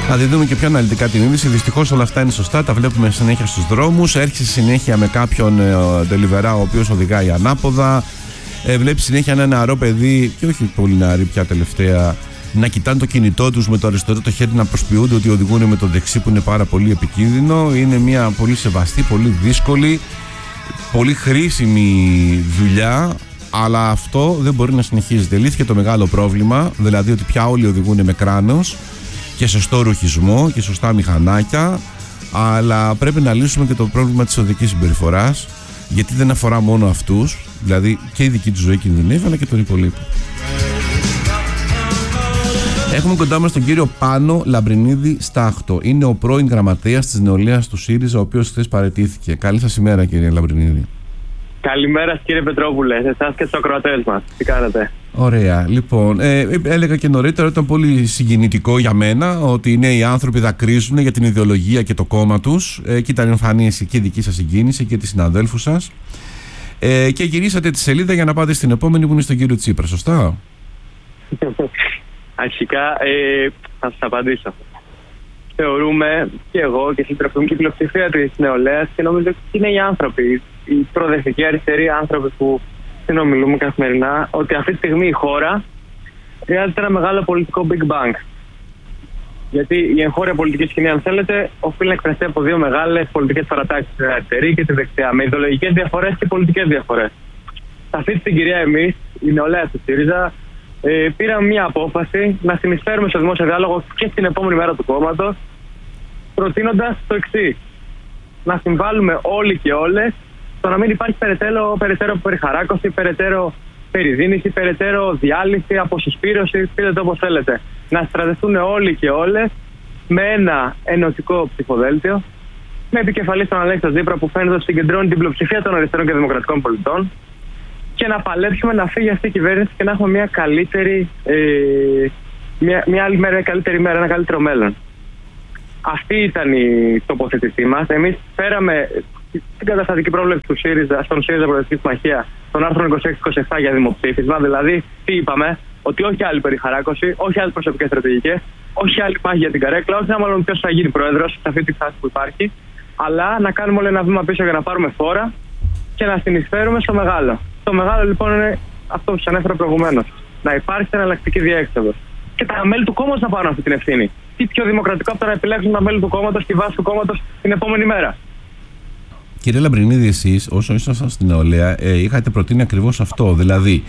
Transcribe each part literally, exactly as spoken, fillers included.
Θα τη δούμε και πιο αναλυτικά την είδηση. Δυστυχώς όλα αυτά είναι σωστά. Τα βλέπουμε συνέχεια στους δρόμους. Έρχεσαι συνέχεια με κάποιον ε, ντελιβερά ο οποίος οδηγάει ανάποδα. Ε, βλέπει συνέχεια ένα νεαρό παιδί, και όχι πολύ νεαρή πια τελευταία, να κοιτάνε το κινητό τους με το αριστερό το χέρι, να προσποιούνται ότι οδηγούν με το δεξί, που είναι πάρα πολύ επικίνδυνο. Είναι μια πολύ σεβαστή, πολύ δύσκολη, πολύ χρήσιμη δουλειά, αλλά αυτό δεν μπορεί να συνεχίζεται. Λύθηκε το μεγάλο πρόβλημα, δηλαδή ότι πια όλοι οδηγούν με κράνος και σωστό ρουχισμό και σωστά μηχανάκια, αλλά πρέπει να λύσουμε και το πρόβλημα της οδικής συμπεριφοράς, γιατί δεν αφορά μόνο αυτούς, δηλαδή και η δική του ζωή κινδυνεύει, αλλά και τον υπολείπο. Έχουμε κοντά μας τον κύριο Πάνο Λαμπρινίδη Στάχτο. Είναι ο πρώην γραμματέας της νεολαίας του ΣΥΡΙΖΑ, ο οποίος χθες παραιτήθηκε. Καλή σας ημέρα, κύριε Λαμπρινίδη. Καλημέρα, κύριε Πετρόπουλε, σε εσάς και στους ακροατές μας. Τι κάνετε? Ωραία. Λοιπόν, ε, έλεγα και νωρίτερα, ήταν πολύ συγκινητικό για μένα ότι οι νέοι άνθρωποι δακρύζουν για την ιδεολογία και το κόμμα τους. Ε, και ήταν εμφανής και η δική σας συγκίνηση και τη συναδέλφου σας. Ε, και γυρίσατε τη σελίδα για να πάτε στην επόμενη, που είναι στον κύριο Τσίπρα, σωστά? Αρχικά, ε, θα σας απαντήσω. Θεωρούμε και εγώ και συντροφούμε και η πλειοψηφία της νεολαίας, και νομίζω ότι είναι οι άνθρωποι, οι προοδευτικοί αριστεροί άνθρωποι που συνομιλούμε καθημερινά, ότι αυτή τη στιγμή η χώρα χρειάζεται ένα μεγάλο πολιτικό Big Bang. Γιατί η εγχώρια πολιτική σκηνή, αν θέλετε, οφείλει να εκφραστεί από δύο μεγάλες πολιτικές παρατάξεις, την αριστερή και τη δεξιά, με ιδεολογικές διαφορές και πολιτικές διαφορές. Σε αυτή τη συγκυρία, εμείς, η νεολαία του ΣΥΡΙΖΑ, ε, πήραμε μια απόφαση να συνεισφέρουμε στο δημόσιο διάλογο και στην επόμενη μέρα του κόμματος, προτείνοντας το εξής: να συμβάλλουμε όλοι και όλες στο να μην υπάρχει περαιτέρω, περαιτέρω περιχαράκωση, περαιτέρω περιδίνηση, περαιτέρω διάλυση, αποσυσπήρωση, πείτε το όπως θέλετε. Να στρατευτούν όλοι και όλες με ένα ενωτικό ψηφοδέλτιο, με επικεφαλή τον Αλέξη Τσίπρα, που φαίνεται ότι συγκεντρώνει την πλειοψηφία των αριστερών και δημοκρατικών πολιτών, και να παλέψουμε να φύγει αυτή η κυβέρνηση και να έχουμε μια καλύτερη, ε, μια, μια άλλη μέρα, μια καλύτερη μέρα, ένα καλύτερο μέλλον. Αυτή ήταν η τοποθέτησή μας. Εμείς φέραμε την καταστατική πρόβλεψη του ΣΥΡΙΖΑ, στον ΣΥΡΙΖΑ Προοδευτική Συμμαχία, των άρθρων είκοσι έξι είκοσι επτά για δημοψήφισμα. Δηλαδή, τι είπαμε? Ότι όχι άλλη περιχαράκωση, όχι άλλες προσωπικές στρατηγικές, όχι άλλη μάχη για την καρέκλα, όχι να μάλλον ποιος θα γίνει πρόεδρος σε αυτή τη φάση που υπάρχει, αλλά να κάνουμε όλο ένα βήμα πίσω για να πάρουμε φόρα και να συνεισφέρουμε στο μεγάλο. Το μεγάλο λοιπόν είναι αυτό που σας ανέφερα προηγουμένως: να υπάρχει εναλλακτική διέξοδος. Και τα μέλη του κόμματος να πάρουν αυτή την ευθύνη. Τι πιο δημοκρατικό από το να επιλέξουν τα μέλη του κόμματος και η βάση του κόμματος την επόμενη μέρα. Κύριε Λαμπρινίδη, εσείς όσο ήσασταν στην νεολαία, ε, είχατε προτείνει ακριβώς αυτό. Δηλαδή,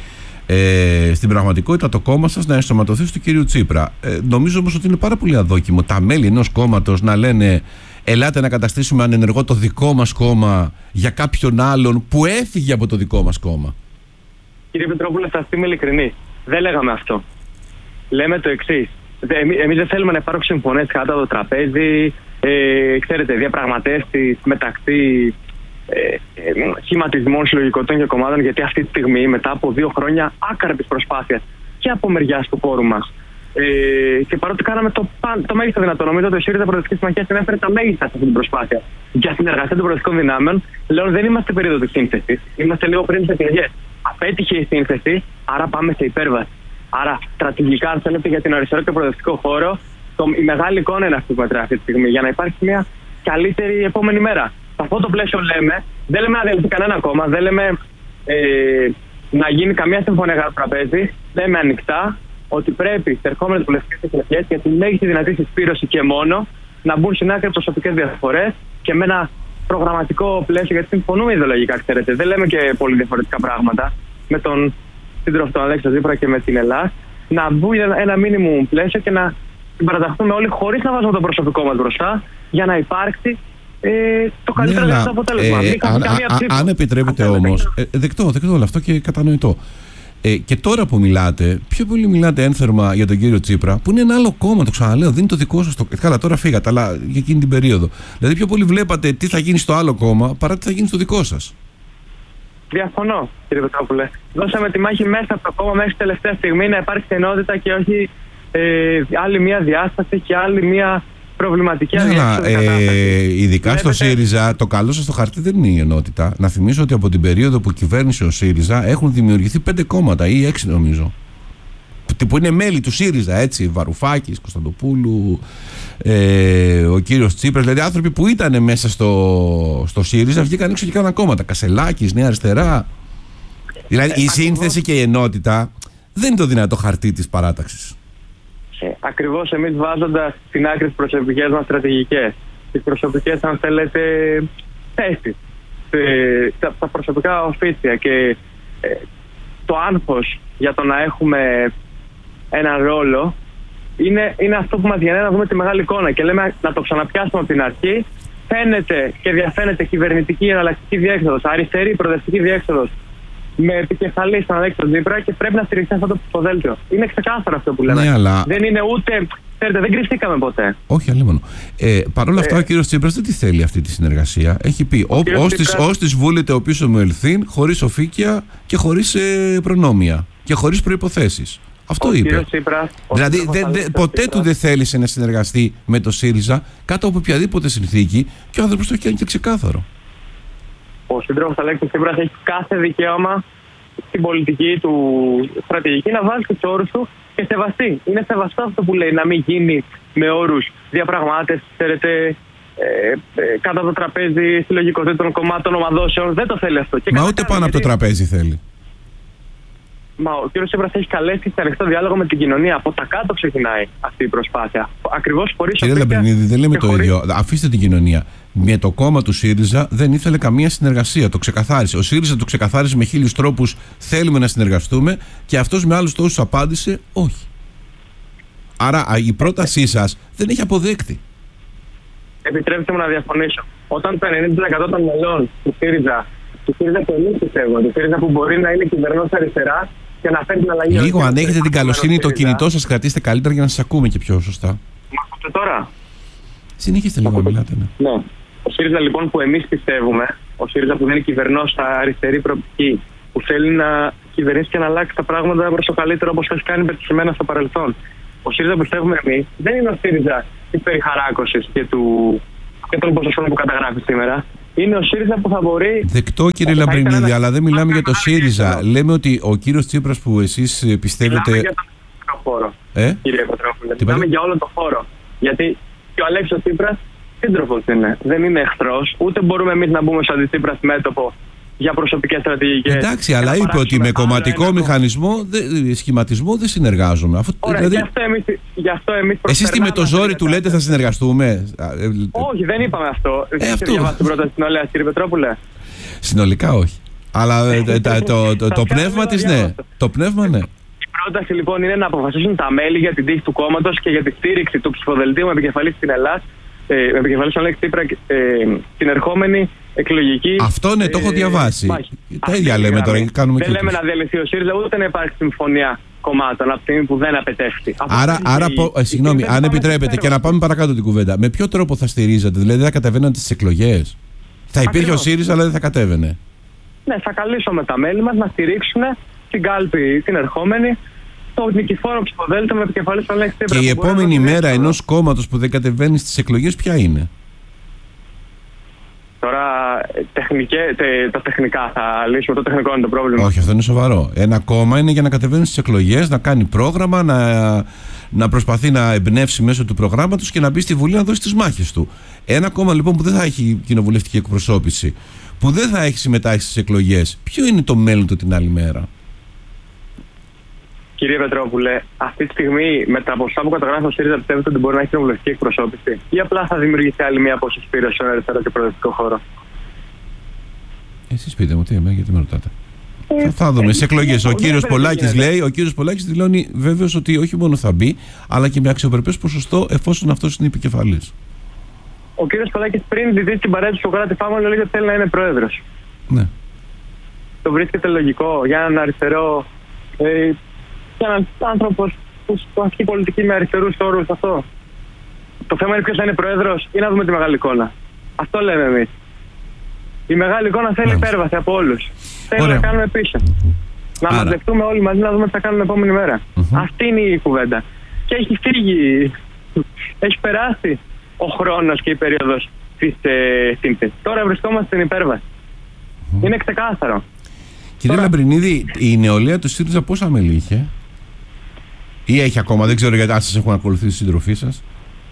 ε, στην πραγματικότητα το κόμμα σας να ενσωματωθεί στο κύριο Τσίπρα. Ε, νομίζω όμως ότι είναι πάρα πολύ αδόκιμο τα μέλη ενός κόμματος να λένε: ελάτε να καταστήσουμε ανενεργό το δικό μας κόμμα για κάποιον άλλον που έφυγε από το δικό μας κόμμα. Κύριε Πετρόπουλε, θα είμαι ειλικρινή. Δεν λέγαμε αυτό. Λέμε το εξής: εμείς δεν θέλουμε να υπάρχουν συμφωνίες κάτω από το τραπέζι, ε, ξέρετε, διαπραγματεύσεις μεταξύ ε, ε, σχηματισμών συλλογικών και κομμάτων, γιατί αυτή τη στιγμή, μετά από δύο χρόνια άκαρπης προσπάθειας και από μεριάς του χώρου μας, ε, και παρότι κάναμε το, το μέγιστο δυνατό, νομίζω ότι η ΣΥΡΙΖΑ Προοδευτική Συμμαχία συνέφερε τα μέγιστα σε αυτή την προσπάθεια για συνεργασία των προοδευτικών δυνάμεων. Λέω: δεν είμαστε περίοδο της σύνθεσης, είμαστε λίγο πριν τις εκλογές. Απέτυχε η σύνθεση, άρα πάμε σε υπέρβαση. Άρα, στρατηγικά, αν θέλετε, για την αριστερό και προοδευτικό χώρο, το, η μεγάλη εικόνα είναι αυτή που μετράει αυτή τη στιγμή, για να υπάρχει μια καλύτερη επόμενη μέρα. Σε αυτό το πλαίσιο λέμε: δεν λέμε να διαλυθεί κανένα κόμμα, δεν λέμε ε, να γίνει καμία συμφωνία για το τραπέζι. Λέμε ανοιχτά ότι πρέπει στι ερχόμενες βουλευτικές εκλογές, για τη μέγιστη δυνατή συσπήρωση και μόνο, να μπουν στην άκρη προσωπικές διαφορές και με ένα προγραμματικό πλαίσιο, γιατί συμφωνούμε ιδεολογικά, ξέρετε. Δεν λέμε και πολύ διαφορετικά πράγματα με τον σύντροφο τον Αλέξη Τσίπρα και με την Ελλάδα, να μπουν ένα μίνιμουμ πλαίσιο και να συμπαραταχθούμε όλοι χωρίς να βάζουμε το προσωπικό μας μπροστά, για να υπάρξει ε, το καλύτερο ναι, δυνατό αποτέλεσμα. Ε, αν, αν, αν επιτρέπετε όμως, ε, δεκτό, δεκτό όλο αυτό και κατανοητό. Ε, και τώρα που μιλάτε, πιο πολύ μιλάτε ένθερμα για τον κύριο Τσίπρα, που είναι ένα άλλο κόμμα, το ξαναλέω, δεν είναι το δικό σας. Το... Καλά, τώρα φύγατε, αλλά για εκείνη την περίοδο. Δηλαδή, πιο πολύ βλέπατε τι θα γίνει στο άλλο κόμμα παρά τι θα γίνει στο δικό σας. Διαφωνώ, κύριε Πετρόπουλε. Δώσαμε τη μάχη μέσα από το κόμμα μέχρι τελευταία στιγμή να υπάρξει ενότητα και όχι ε, άλλη μία διάσταση και άλλη μία προβληματική αδιάσταση. Ε, ειδικά στο ΣΥΡΙΖΑ, το καλό σας στο χαρτί δεν είναι η ενότητα. Να θυμίσω ότι από την περίοδο που κυβέρνησε ο ΣΥΡΙΖΑ έχουν δημιουργηθεί πέντε κόμματα ή έξι, νομίζω. που είναι μέλη του ΣΥΡΙΖΑ, έτσι, Βαρουφάκης, Κωνσταντοπούλου, ε, ο κύριος Τσίπρας, δηλαδή άνθρωποι που ήταν μέσα στο, στο ΣΥΡΙΖΑ, βγήκαν έξω και κάναν κόμματα. Κασελάκης, Νέα Αριστερά. Δηλαδή η σύνθεση και η ενότητα δεν είναι το δυνατό χαρτί της παράταξης. Ε, ακριβώς εμείς βάζοντας στην άκρη τις προσωπικές μας στρατηγικές, τις προσωπικές, αν θέλετε, θέσεις, ε, τα, τα προσωπικά οφίτσια και ε, το άγχος για το να έχουμε έναν ρόλο είναι, είναι αυτό που μας γεννάει να δούμε τη μεγάλη εικόνα και λέμε να το ξαναπιάσουμε από την αρχή. Φαίνεται και διαφαίνεται κυβερνητική εναλλακτική διέξοδος, αριστερή προοδευτική διέξοδος με επικεφαλή στον Αλέξη Τσίπρα και πρέπει να στηριχθεί αυτό το ψηφοδέλτιο. Είναι ξεκάθαρο αυτό που λέμε. Ναι, αλλά... Δεν είναι ούτε. Ξέρετε, δεν κρυφτήκαμε ποτέ. Όχι, αλλήμον. Ε, Παρ' όλα αυτά, ε... ο κύριος Τσίπρας δεν τη θέλει αυτή τη συνεργασία. Έχει πει: Ως Τσίπρας... της βούλεται ο πίσω μου ελθύν, χωρίς οφίκια και χωρίς ε, προνόμια και χωρίς προϋποθέσεις. Αυτό ο είπε. Τσίπρας, δηλαδή, δε, δε, ποτέ του δεν θέλησε να συνεργαστεί με το ΣΥΡΙΖΑ κάτω από οποιαδήποτε συνθήκη και ο άνθρωπος το έχει κάνει και ξεκάθαρο. Ο σύντροφος Αλέξης Τσίπρας έχει κάθε δικαίωμα στην πολιτική του στρατηγική να βάλει τους όρους του και σεβαστεί. Είναι σεβαστό αυτό που λέει, να μην γίνει με όρους διαπραγμάτευσης, ξέρετε, ε, ε, κάτω το τραπέζι συλλογικότητων κομμάτων ομαδώσεων. Δεν το θέλει αυτό. Και Μα ούτε πάνω γιατί... από το τραπέζι θέλει. Μα ο κ. Τσίπρας έχει καλέσει σε ανοιχτό διάλογο με την κοινωνία. Από τα κάτω ξεκινάει αυτή η προσπάθεια. Ακριβώς χωρίς. Κύριε Λαμπρινίδη, δεν λέμε το χωρίς... ίδιο. Αφήστε την κοινωνία. Με το κόμμα του ΣΥΡΙΖΑ δεν ήθελε καμία συνεργασία. Το ξεκαθάρισε. Ο ΣΥΡΙΖΑ το ξεκαθάρισε με χίλιους τρόπους. Θέλουμε να συνεργαστούμε και αυτός με άλλους τόσους απάντησε όχι. Άρα η πρότασή σας δεν έχει αποδέκτη. Επιτρέψτε μου να διαφωνήσω. Όταν το ενενήντα τοις εκατό των μελών του ΣΥΡΙΖΑ, του ΣΥΡΙΖΑ που εμείς πιστεύουμε, του ΣΥΡΙΖΑ που μπορεί να είναι κυβερνός αριστερά και να φέρει την αλλαγή. Λίγο, αν έχετε την καλοσύνη, το κινητό σας κρατήστε καλύτερα για να σας ακούμε και πιο σωστά. Μα ακούτε τώρα. Συνεχίστε λίγο να μιλάτε. Ναι. ναι. Ο ΣΥΡΙΖΑ λοιπόν που εμείς πιστεύουμε, ο ΣΥΡΙΖΑ που δεν είναι κυβερνός στα αριστερή προοπτική, που θέλει να κυβερνήσει και να αλλάξει τα πράγματα προς το καλύτερο όπως έχει κάνει πετυχημένα στο παρελθόν. Ο ΣΥΡΙΖΑ που πιστεύουμε εμείς δεν είναι ο ΣΥΡΙΖΑ της περιχαράκωσης και, του... και των ποσοστών που καταγράφει σήμερα. Είναι ο ΣΥΡΙΖΑ που θα μπορεί. Δεκτό, κύριε Λαμπρινίδη, αλλά δεν μιλάμε για το ΣΥΡΙΖΑ. Λέμε ότι ο κύριος Τσίπρας που εσείς πιστεύετε. Μιλάμε για τον χώρο. Ε? Κύριε Πατρόπουλε. Μιλάμε για όλο τον χώρο. Γιατί και ο Αλέξης Τσίπρας σύντροφος είναι. Δεν είναι εχθρός. Ούτε μπορούμε εμείς να μπούμε στο αντιτσίπρας μέτωπο για προσωπικές στρατηγικές. Εντάξει, αλλά είπε ότι με κομματικό ένα... μηχανισμό, δε, σχηματισμό δεν συνεργάζομαι. Αυτό, Ωραία, δηλαδή... γι' αυτό εμείς, γι' αυτό εμείς εσείς τι με το ζόρι του λέτε θα συνεργαστούμε? Όχι, δεν είπαμε αυτό. Ε, Έχετε αυτό. διαβάσει την πρόταση στην Ολέα, κύριε Πετρόπουλε? Συνολικά όχι. Αλλά το, το, το, το πνεύμα της ναι. Το πνεύμα ναι. Η πρόταση λοιπόν είναι να αποφασίσουν τα μέλη για την τύχη του κόμματος και για τη στήριξη του ψηφοδελτίου με επικεφαλή στην Ελλάδα. Με επικεφαλή στον Αλέξη Τσίπρα την ερχόμενη εκλογική. Αυτό ναι, το έχω διαβάσει. Ε, τα ίδια λέμε τώρα. Κάνουμε δεν λέμε να διαλυθεί ο ΣΥΡΙΖΑ ούτε να υπάρξει συμφωνία κομμάτων από τη στιγμή που δεν απαιτεύει. Άρα, άρα η, πο, η, συγγνώμη, αν επιτρέπετε και να πάμε παρακάτω την κουβέντα, με ποιο τρόπο θα στηρίζατε, δηλαδή δεν θα κατεβαίνατε στις εκλογές? Θα υπήρχε Ακριβώς. ο ΣΥΡΙΖΑ, αλλά δεν θα κατέβαινε. Ναι, θα καλήσουμε τα μέλη μας να στηρίξουν την κάλπη την ερχόμενη. Το νικηφόρο ψηφοδέλτιο με επικεφαλή στον Αλέξη Τσίπρα. Και η επόμενη μέρα ενός κόμματος που δεν κατεβαίνει στις εκλογές, ποια είναι? Τώρα, τεχνικέ, τε, τα τεχνικά θα λύσουμε. Το τεχνικό είναι το πρόβλημα. Όχι, αυτό είναι σοβαρό. Ένα κόμμα είναι για να κατεβαίνει στις εκλογές, να κάνει πρόγραμμα, να, να προσπαθεί να εμπνεύσει μέσω του προγράμματος και να μπει στη Βουλή να δώσει τις μάχες του. Ένα κόμμα λοιπόν που δεν θα έχει κοινοβουλευτική εκπροσώπηση, που δεν θα έχει συμμετάσχει στις εκλογές, ποιο είναι το μέλλον του την άλλη μέρα? Κύριε Πετρόπουλε, αυτή τη στιγμή με τα ποσά που καταγράφει ο ΣΥΡΙΖΑ πιστεύετε ότι μπορεί να έχει κοινοβουλευτική εκπροσώπηση ή απλά θα δημιουργηθεί άλλη μια αποσυσπήρωση στον αριστερό και προοδευτικό χώρο? Εσείς πείτε μου, τι είμαι, γιατί με ρωτάτε. Ε, θα, θα δούμε. Σε εκλογές. Ο κύριος Πολάκης λέει, ο κύριος Πολάκης δηλώνει βέβαιος ότι όχι μόνο θα μπει, αλλά και με αξιοπρεπές ποσοστό εφόσον αυτός είναι επικεφαλής. Ο κύριος Πολάκης πριν τη την παρέτηση του Σοκράτη Φάμαλο λέει ότι θέλει να είναι πρόεδρος. Ναι. Το βρίσκεται λογικό για έναν αριστερό. Ε, για έναν άνθρωπο που ασκεί πολιτική με αριστερούς όρους αυτό? Το θέμα είναι ποιος θα είναι πρόεδρος ή να δούμε τη μεγάλη εικόνα? Αυτό λέμε εμείς. Η μεγάλη εικόνα θέλει υπέρβαση από όλους. Θέλει να κάνουμε πίσω. Να μαζευτούμε όλοι μαζί να δούμε τι θα κάνουμε την επόμενη μέρα. Mm-hmm. Αυτή είναι η κουβέντα. Και έχει φύγει, έχει περάσει ο χρόνος και η περίοδος της ε, σύνθεσης. Τώρα βρισκόμαστε στην υπέρβαση. Mm-hmm. Είναι ξεκάθαρο. Κύριε Τώρα... Λαμπρινίδη, η νεολαία του ΣΥΡΙΖΑ πόσα μέλη είχε? Ή έχει ακόμα, δεν ξέρω γιατί σας έχουν ακολουθήσει οι σύντροφοί σας.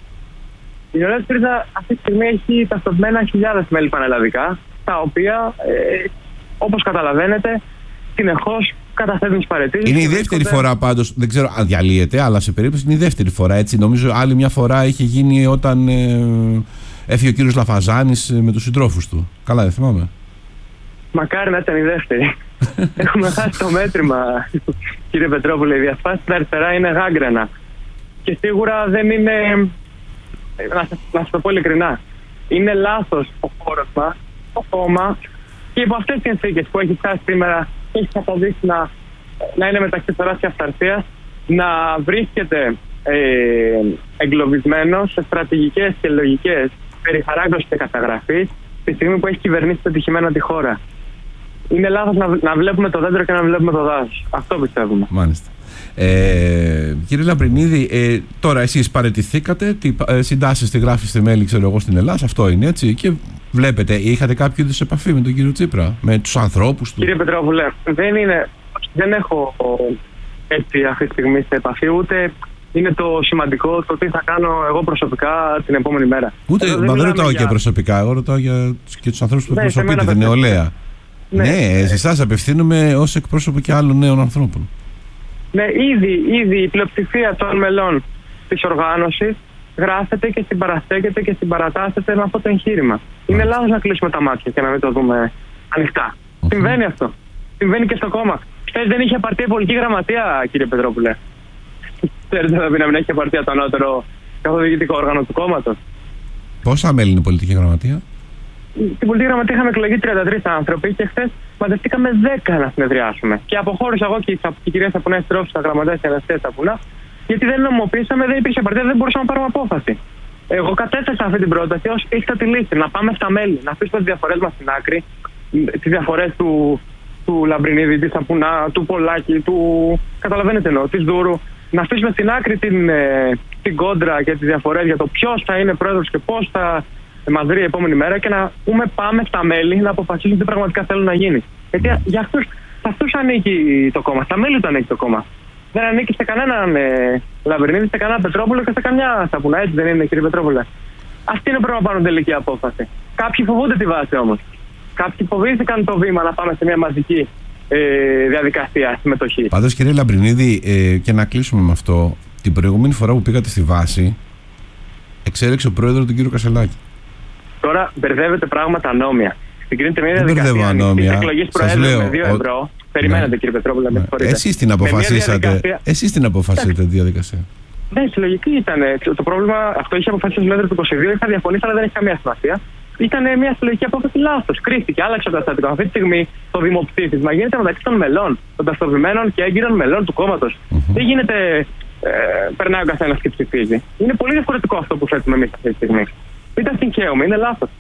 Η νεολαία της ΣΥΡΙΖΑ αυτή τη στιγμή έχει ταυτοποιημένα χιλιάδες μέλη πανελλαδικά, τα οποία, ε, όπως καταλαβαίνετε, συνεχώς καταθέτουν τις παραιτήσεις. Είναι η δεύτερη φορά φορά πάντως, δεν ξέρω αν διαλύεται, αλλά σε περίπτωση είναι η δεύτερη φορά. Έτσι. Νομίζω άλλη μια φορά είχε γίνει όταν ε, έφυγε ο κύριος Λαφαζάνης με τους συντρόφους του. Καλά, δεν θυμάμαι. Μακάρι να ήταν η δεύτερη. Έχουμε χάσει το μέτρημα, κύριε Πετρόπουλε. Η διασπάση στην αριστερά είναι γάγκρενα. Και σίγουρα δεν είναι. Να σας, να σας το πω ειλικρινά. Είναι λάθος ο χώρος μας, το κόμμα, και υπό αυτές τις συνθήκες που έχει φτάσει σήμερα, έχει καταδείξει να, να είναι μεταξύ θωράς και αυθαρσίας, να βρίσκεται ε, εγκλωβισμένο σε στρατηγικές και λογικές περιχαράκωσης και καταγραφής τη στιγμή που έχει κυβερνήσει πετυχημένα τη χώρα. Είναι λάθος να, να βλέπουμε το δέντρο και να βλέπουμε το δάσος. Αυτό πιστεύουμε. Μάλιστα. Ε, κύριε Λαμπρινίδη, ε, τώρα εσείς παραιτηθήκατε, τι, ε, συντάσσεστε, γράφεστε μέλη, ξέρω εγώ, στην Ελλάδα, αυτό είναι έτσι. Και βλέπετε, είχατε κάποιο είδους επαφή με τον κύριο Τσίπρα, με τους ανθρώπους του? Κύριε Πετρόπουλε, δεν είναι, δεν έχω έτσι αυτή τη στιγμή σε επαφή, ούτε είναι το σημαντικό το τι θα κάνω εγώ προσωπικά την επόμενη μέρα. Ούτε, δεν μα δεν ρωτάω για... και προσωπικά, εγώ ρωτάω για και τους ανθρώπους που ναι, εκπροσωπείτε, την νεολαία. Ναι, ναι, σε εσάς απευθύνομαι ως εκπρόσωπο και άλλων νέων ανθρώπων. Ναι, ήδη, ήδη η πλειοψηφία των μελών της οργάνωσης γράφεται και συμπαραστέκεται και συμπαρατάσσεται με αυτό το εγχείρημα. Είναι λάθος να κλείσουμε τα μάτια και να μην το δούμε ανοιχτά. Mm-hmm. Συμβαίνει αυτό. Συμβαίνει και στο κόμμα. Χθες δεν είχε απαρτία πολιτική γραμματεία, κύριε Πετρόπουλε. Ξέρετε, θα πει να μην έχει απαρτία το ανώτερο καθοδηγητικό όργανο του κόμματος. Πόσα μέλη είναι η πολιτική γραμματεία? Στην πολιτική γραμματεία είχαμε εκλογεί τριάντα τρεις άνθρωποι και χθες μαζευτήκαμε δέκα να συνεδριάσουμε. Και αποχώρησα εγώ και η κυρία Σαπουνά, η στρόφισσα γραμματέα και η Αναστασία Σαπουνά, γιατί δεν νομιμοποιήσαμε, δεν υπήρχε απαρτία, δεν μπορούσαμε να πάρουμε απόφαση. Εγώ κατέθεσα αυτή την πρόταση ως ίστατη λύση. Να πάμε στα μέλη, να αφήσουμε τις διαφορές μας στην άκρη, τις διαφορές του, του Λαμπρινίδη, της Σαπουνά, του Πολάκη, του. Καταλαβαίνετε εννοώ, της Δούρου. Να αφήσουμε στην άκρη την, την κόντρα και τις διαφορές για το ποιος θα είναι πρόεδρος και πώς θα μας βρει η επόμενη μέρα και να πούμε πάμε στα μέλη να αποφασίσουν τι πραγματικά θέλουν να γίνει. Γιατί για αυτούς, σε αυτούς ανήκει το κόμμα, στα μέλη του ανήκει το κόμμα. Δεν ανήκει σε κανέναν ε, Λαμπρινίδη, σε κανένα Πετρόπουλο και σε καμιά Σαπουνά, έτσι δεν είναι, κύριε Πετρόπουλε? Αυτή είναι πρέπει να πάρουν τελική απόφαση. Κάποιοι φοβούνται τη βάση όμως. Κάποιοι φοβήθηκαν το βήμα να πάμε σε μια μαζική ε, διαδικασία συμμετοχή. Πάντως, κύριε Λαμπρινίδη, ε, και να κλείσουμε με αυτό, την προηγούμενη φορά που πήγατε στη βάση, εξέλεξε ο πρόεδρος τον κύριο Κασελάκη. Τώρα μπερδεύετε πράγματα ανώμια. Συγκρίνετε μια διαδικασία εκλογής προέδρου με δύο ευρώ. Ο... Περιμένετε, ναι, κύριε Πετρόπουλε, με συγχωρείτε. Εσείς την αποφασίσατε. Διαδικασία... Εσείς την αποφασίσατε τη διαδικασία. Ναι, συλλογική ήταν. Το πρόβλημα αυτό είχε αποφασίσει ο Λέδρου του είκοσι δύο. Είχα διαφωνήσει, αλλά δεν έχει καμία σημασία. Ήταν μια συλλογική απόφαση λάθος. Κρίθηκε, άλλαξε το καταστατικό. Αυτή τη στιγμή το δημοψήφισμα γίνεται μεταξύ των μελών, των ταυτοποιημένων και έγκυρων μελών του κόμματος. Mm-hmm. Δεν γίνεται. Ε, περνάει ο καθένας και ψηφίζει. Είναι πολύ διαφορετικό αυτό που θέτουμε εμείς αυτή τη στιγμή. Ήταν συγχαίωμα, είναι λάθος.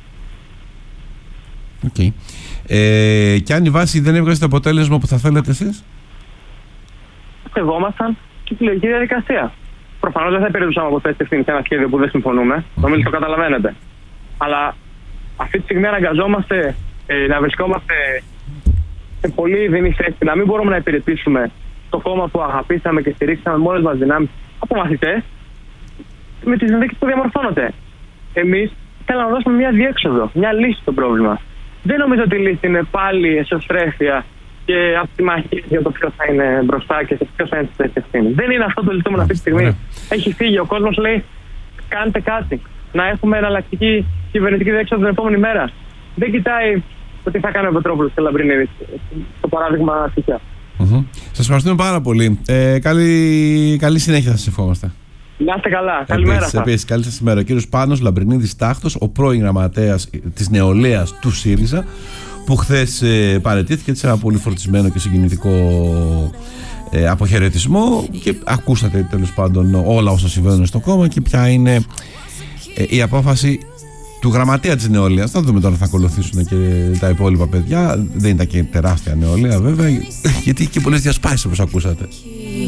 Okay. Ε, και αν η βάση δεν έβγαζε το αποτέλεσμα που θα θέλετε εσείς? Σεβόμασταν και τη λογική διαδικασία. Προφανώς δεν θα υπηρετούσαμε από θέση ευθύνη σε ένα σχέδιο που δεν συμφωνούμε. Mm-hmm. Νομίζω το καταλαβαίνετε. Αλλά αυτή τη στιγμή αναγκαζόμαστε ε, να βρισκόμαστε σε πολύ δινή θέση, να μην μπορούμε να υπηρετήσουμε το κόμμα που αγαπήσαμε και στηρίξαμε με όλες μας δυνάμεις από μαθητές με τις συνθήκες που διαμορφώνονται. Εμείς θέλαμε να δώσουμε μια διέξοδο, μια λύση στο πρόβλημα. Δεν νομίζω ότι η λύση είναι πάλι εσωστρέφεια και αυτομαχία για το ποιο θα είναι μπροστά και σε ποιο θα είναι στη θέση ευθύνη. Δεν είναι αυτό το λιτούμενο αυτή τη στιγμή. Έχει φύγει. Ο κόσμος λέει: κάντε κάτι. Να έχουμε εναλλακτική κυβερνητική διέξοδο την επόμενη μέρα. Δεν κοιτάει το τι θα κάνει ο Πετρόπουλος και ο Λαμπρινίδης. Το παράδειγμα τυχαία. Mm-hmm. Σας ευχαριστούμε πάρα πολύ. Ε, καλή, καλή συνέχεια, σας ευχόμαστε. Να είστε καλά. Καλημέρα σας. Επίσης, καλή σας ημέρα. Ο κύριος Πάνος Λαμπρινίδης Τάχτος, ο πρώην γραμματέας της νεολαίας του ΣΥΡΙΖΑ, που χθες ε, παραιτήθηκε σε ένα πολύ φορτισμένο και συγκινητικό ε, αποχαιρετισμό, και ακούσατε τέλος πάντων όλα όσα συμβαίνουν στο κόμμα και ποια είναι ε, η απόφαση του γραμματέα της νεολαίας. Θα δούμε τώρα, θα ακολουθήσουν και τα υπόλοιπα παιδιά. Δεν ήταν και τεράστια νεολαία βέβαια, γιατί και πολλές διασπάσεις όπως ακούσατε.